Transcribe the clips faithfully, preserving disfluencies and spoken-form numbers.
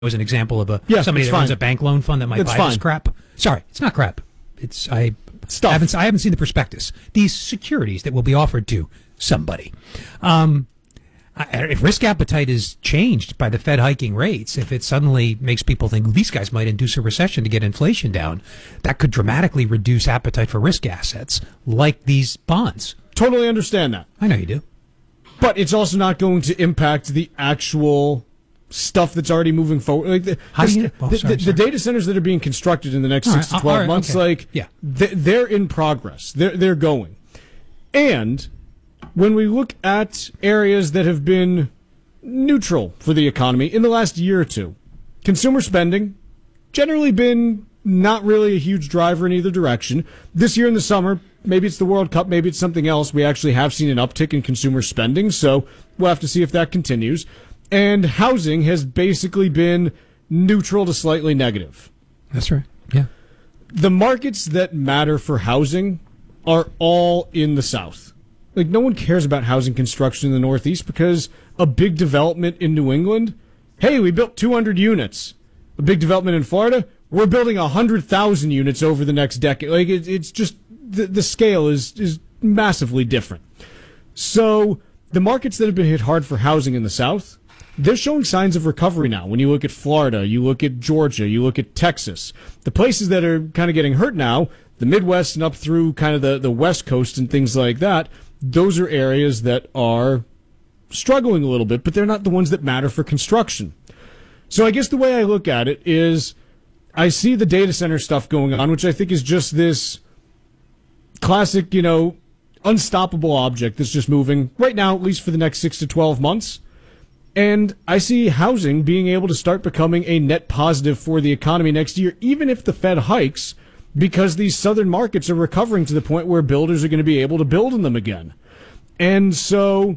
as an example of a yeah, somebody that fine. runs a bank loan fund that might That's buy fine. this crap. Sorry, it's not crap. It's I Stuff. haven't I haven't seen the prospectus. These securities that will be offered to somebody. Um, I- if risk appetite is changed by the Fed hiking rates, if it suddenly makes people think these guys might induce a recession to get inflation down, that could dramatically reduce appetite for risk assets like these bonds. Totally understand that. I know you do. But it's also not going to impact the actual stuff that's already moving forward. Like the, How do you- the, oh, the, sorry, the, sorry. the data centers that are being constructed in the next All six right, to twelve all right, months, okay. like Yeah. they, they're in progress. They're they're going. And when we look at areas that have been neutral for the economy in the last year or two, consumer spending generally been not really a huge driver in either direction. This year in the summer, maybe it's the World Cup, maybe it's something else. We actually have seen an uptick in consumer spending, so we'll have to see if that continues. And housing has basically been neutral to slightly negative. That's right. Yeah. The markets that matter for housing are all in the South. Like, no one cares about housing construction in the Northeast because a big development in New England, hey, we built two hundred units. A big development in Florida, we're building one hundred thousand units over the next decade. Like, it, it's just, the, the scale is, is massively different. So, the markets that have been hit hard for housing in the South, they're showing signs of recovery now. When you look at Florida, you look at Georgia, you look at Texas. The places that are kind of getting hurt now, the Midwest and up through kind of the, the West Coast and things like that, those are areas that are struggling a little bit, but they're not the ones that matter for construction. So I guess the way I look at it is I see the data center stuff going on, which I think is just this classic, you know, unstoppable object that's just moving right now, at least for the next six to twelve months. And I see housing being able to start becoming a net positive for the economy next year, even if the Fed hikes, because these southern markets are recovering to the point where builders are going to be able to build in them again. And so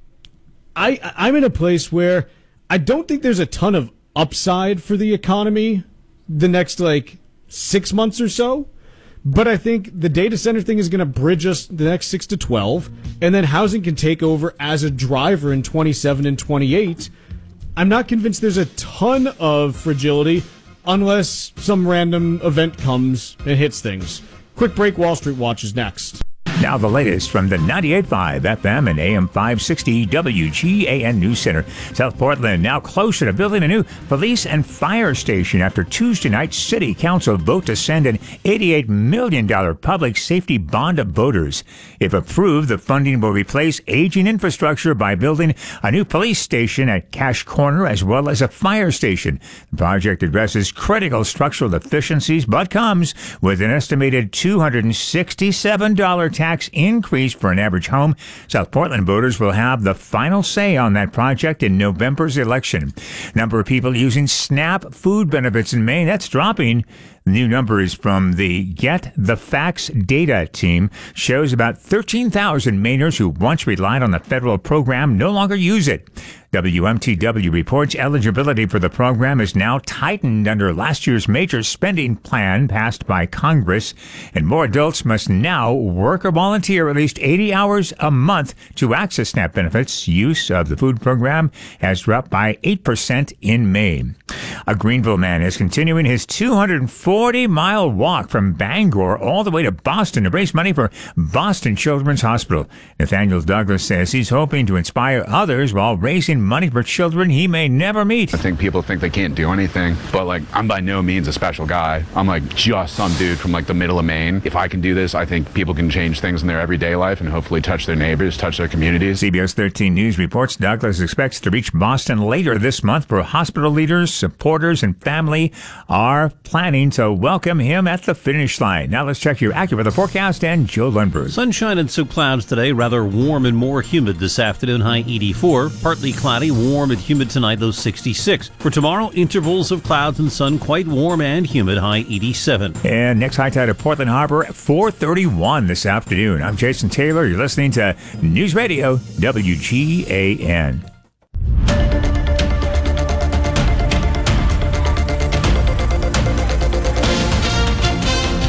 I, I'm in a place where I don't think there's a ton of upside for the economy the next, like, six months or so. But I think the data center thing is going to bridge us the next six to twelve, and then housing can take over as a driver in twenty-seven and twenty-eight. I'm not convinced there's a ton of fragility unless some random event comes and hits things. Quick break, Wall Street Watch is next. Now the latest from the ninety-eight point five F M and A M five sixty W G A N News Center. South Portland now closer to building a new police and fire station after Tuesday night's city council vote to send an eighty-eight million dollars public safety bond to voters. If approved, the funding will replace aging infrastructure by building a new police station at Cash Corner as well as a fire station. The project addresses critical structural deficiencies but comes with an estimated two hundred sixty-seven dollars tax increase for an average home. South Portland voters will have the final say on that project in November's election. Number of people using SNAP food benefits in Maine, that's dropping. The new number is from the Get the Facts data team. Shows about thirteen thousand Mainers who once relied on the federal program no longer use it. W M T W reports eligibility for the program is now tightened under last year's major spending plan passed by Congress, and more adults must now work or volunteer at least eighty hours a month to access SNAP benefits. Use of the food program has dropped by eight percent in May. A Greenville man is continuing his two hundred forty mile walk from Bangor all the way to Boston to raise money for Boston Children's Hospital. Nathaniel Douglas says he's hoping to inspire others while raising money for children he may never meet. I think people think they can't do anything, but like I'm by no means a special guy. I'm like just some dude from like the middle of Maine. If I can do this, I think people can change things in their everyday life and hopefully touch their neighbors, touch their communities. C B S thirteen News reports Douglas expects to reach Boston later this month, where hospital leaders, supporters, and family are planning to welcome him at the finish line. Now let's check your AccuWeather forecast and Joe Lundberg. Sunshine and some clouds today, rather warm and more humid this afternoon, high eighty-four. Partly cloudy, warm and humid tonight, low sixty-six. For tomorrow, intervals of clouds and sun, quite warm and humid, high eighty-seven. And next high tide at Portland Harbor at four thirty-one this afternoon. I'm Jason Taylor. You're listening to News Radio W G A N.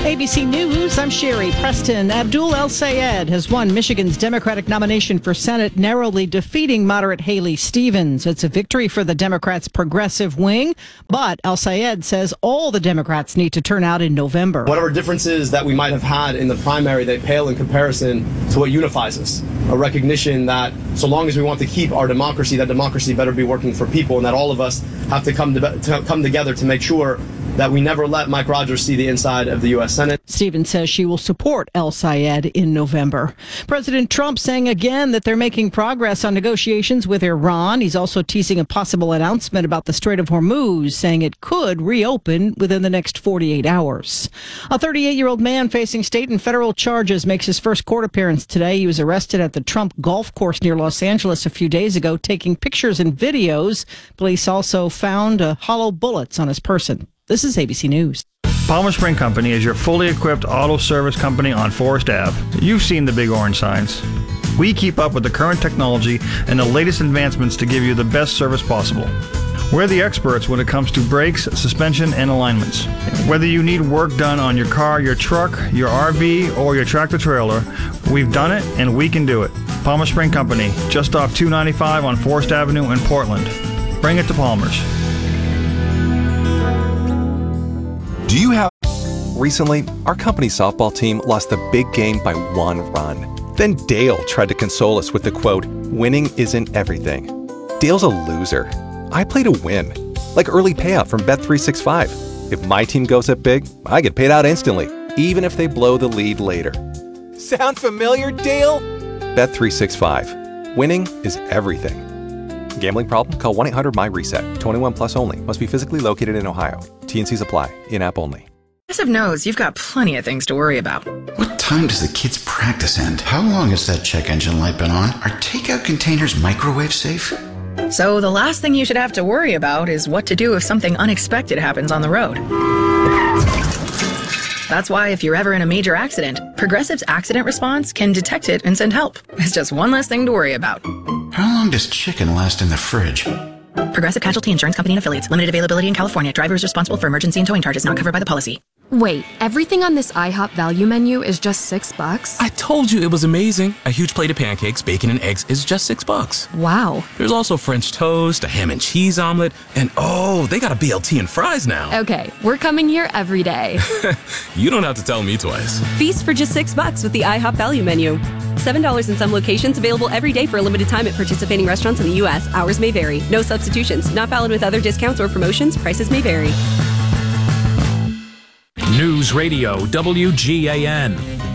A B C News, I'm Sherry Preston. Abdul El-Sayed has won Michigan's Democratic nomination for Senate, narrowly defeating moderate Haley Stevens. It's a victory for the Democrats' progressive wing, but El-Sayed says all the Democrats need to turn out in November. Whatever differences that we might have had in the primary, they pale in comparison to what unifies us. A recognition that so long as we want to keep our democracy, that democracy better be working for people, and that all of us have to come to, to come together to make sure that we never let Mike Rogers see the inside of the U S Senate. Stevens says she will support El-Sayed in November. President Trump saying again that they're making progress on negotiations with Iran. He's also teasing a possible announcement about the Strait of Hormuz, saying it could reopen within the next forty-eight hours. A thirty-eight-year-old man facing state and federal charges makes his first court appearance today. He was arrested at the Trump golf course near Los Angeles a few days ago, taking pictures and videos. Police also found uh, hollow bullets on his person. This is A B C News. Palmer Spring Company is your fully equipped auto service company on Forest Avenue. You've seen the big orange signs. We keep up with the current technology and the latest advancements to give you the best service possible. We're the experts when it comes to brakes, suspension, and alignments. Whether you need work done on your car, your truck, your R V, or your tractor-trailer, we've done it and we can do it. Palmer Spring Company, just off two ninety-five on Forest Avenue in Portland. Bring it to Palmer's. Do you have... Recently, our company softball team lost the big game by one run. Then Dale tried to console us with the quote, "Winning isn't everything." Dale's a loser. I play to win. Like early payout from Bet three sixty-five. If my team goes up big, I get paid out instantly, even if they blow the lead later. Sound familiar, Dale? Bet three sixty-five. Winning is everything. Gambling problem? Call one eight hundred M Y reset. twenty-one plus only. Must be physically located in Ohio. T and Cs apply. In-app only. Progressive knows you've got plenty of things to worry about. What time does the kids' practice end? How long has that check engine light been on? Are takeout containers microwave safe? So the last thing you should have to worry about is what to do if something unexpected happens on the road. That's why if you're ever in a major accident, Progressive's accident response can detect it and send help. It's just one less thing to worry about. How long does chicken last in the fridge? Progressive Casualty Insurance Company and Affiliates. Limited availability in California. Driver is responsible for emergency and towing charges not covered by the policy. Wait, everything on this IHOP value menu is just six bucks? I told you it was amazing. A huge plate of pancakes, bacon, and eggs is just six bucks. Wow. There's also French toast, a ham and cheese omelet, and oh, they got a B L T and fries now. Okay, we're coming here every day. You don't have to tell me twice. Feast for just six bucks with the IHOP value menu. Seven dollars in some locations, available every day for a limited time at participating restaurants in the U S. Hours may vary. No substitutions. Not valid with other discounts or promotions. Prices may vary. News Radio W G A N.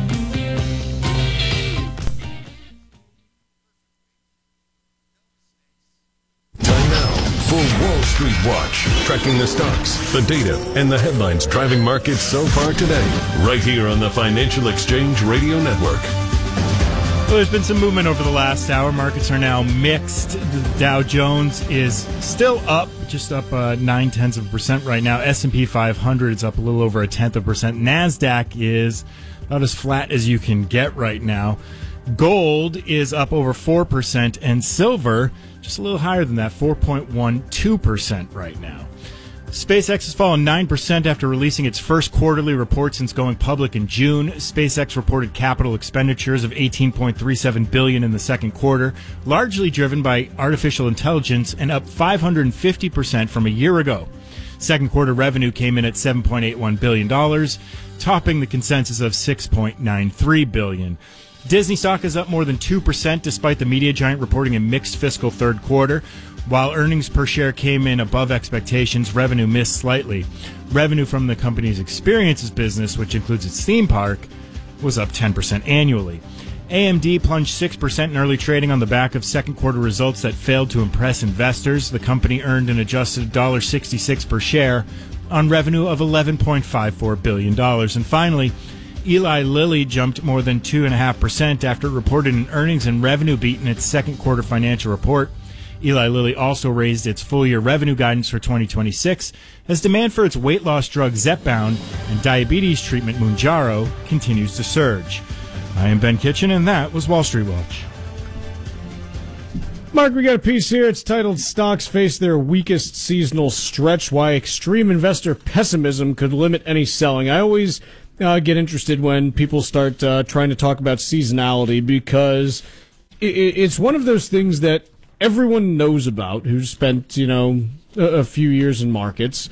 Time now for Wall Street Watch, tracking the stocks, the data, and the headlines driving markets so far today, right here on the Financial Exchange Radio Network. Well, there's been some movement over the last hour. Markets are now mixed. The Dow Jones is still up, just up uh, nine tenths of a percent right now. S and P five hundred is up a little over a tenth of a percent. NASDAQ is about as flat as you can get right now. Gold is up over four percent, and silver just a little higher than that, four point one two percent right now. SpaceX has fallen nine percent after releasing its first quarterly report since going public in June. SpaceX reported capital expenditures of eighteen point three seven billion dollars in the second quarter, largely driven by artificial intelligence and up five hundred fifty percent from a year ago. Second quarter revenue came in at seven point eight one billion dollars, topping the consensus of six point nine three billion dollars. Disney stock is up more than two percent despite the media giant reporting a mixed fiscal third quarter. While earnings per share came in above expectations, revenue missed slightly. Revenue from the company's experiences business, which includes its theme park, was up ten percent annually. A M D plunged six percent in early trading on the back of second quarter results that failed to impress investors. The company earned an adjusted one dollar sixty-six per share on revenue of eleven point five four billion dollars. And finally, Eli Lilly jumped more than two point five percent after it reported an earnings and revenue beat in its second quarter financial report. Eli Lilly also raised its full-year revenue guidance for twenty twenty-six as demand for its weight loss drug Zepbound and diabetes treatment Mounjaro continues to surge. I am Ben Kitchen, and that was Wall Street Watch. Mark, we got a piece here. It's titled "Stocks Face Their Weakest Seasonal Stretch, Why Extreme Investor Pessimism Could Limit Any Selling." I always uh, get interested when people start uh, trying to talk about seasonality, because it, it's one of those things that everyone knows about who's spent, you know, a, a few years in markets.